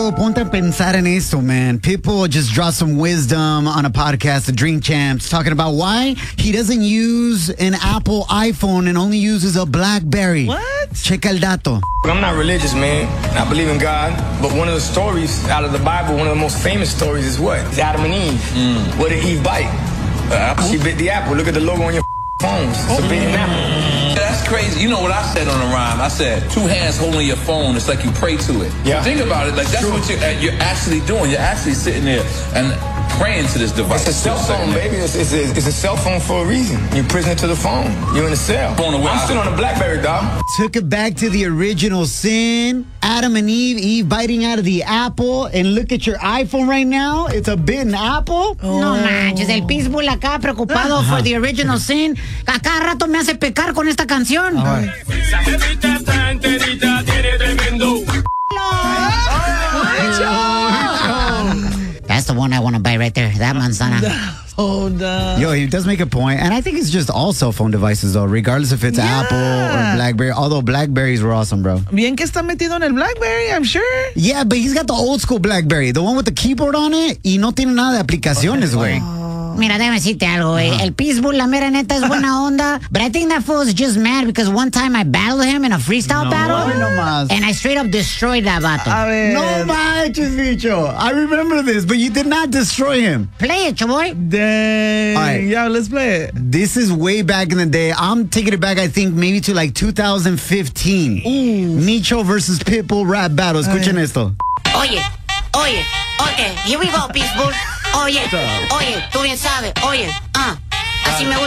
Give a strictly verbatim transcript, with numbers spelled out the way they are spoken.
Pitbull, ponte a pensar en esto, man. Pitbull just dropped some wisdom on a podcast, The Drink Champs, talking about why he doesn't use an Apple iPhone and only uses a BlackBerry. What? Checa el dato. I'm not religious, man. I believe in God. But one of the stories out of the Bible, one of the most famous stories is what? It's Adam and Eve. Mm. What did Eve bite? The apple. She bit the apple. Look at the logo on your phones. It's a bitten apple. That's crazy. You know what I said on the rhyme? I said, two hands holding your phone, it's like you pray to it. Yeah. Think about it. Like, that's True. what you're, you're actually doing. You're actually sitting there and praying to this device. It's a cell phone, baby. It's, it's, a, it's a cell phone for a reason. You're prisoner to the phone. You're in a cell. I'm still on a BlackBerry, dog. Took it back to the original sin. Adam and Eve, Eve biting out of the apple. And look at your iPhone right now. It's a bitten apple. Oh. No manches, el Pitbull acá preocupado for the original sin. A cada rato me hace pecar con esta canción. Right. That's the one I want to buy right there. That manzana. Hold on. Yo, he does make a point, and I think it's just all cell phone devices, though, regardless if it's Yeah. Apple or BlackBerry. Although BlackBerries were awesome, bro. Bien que está metido en el BlackBerry, I'm sure. Yeah, but he's got the old school BlackBerry, the one with the keyboard on it, y no tiene nada de aplicaciones, güey. Mira, déjame decirte algo, güey. El Pitbull, la mera neta, es buena onda. But I think that fool is just mad because one time I battled him in a freestyle No, battle. no más. And I straight up destroyed that vato. A ver. No manches, bicho. I remember this, but you did not destroy him. Play it, boy. Dang. All right. Yeah, let's play it. This is way back in the day. I'm taking it back, I think, maybe to like two thousand fifteen. Ooh. Nicho versus Pitbull rap battle. Escuchen esto. Oye, oye, okay, here we go, Pitbull. Oye, oye, tú bien sabes, oye, ah, así me gusta.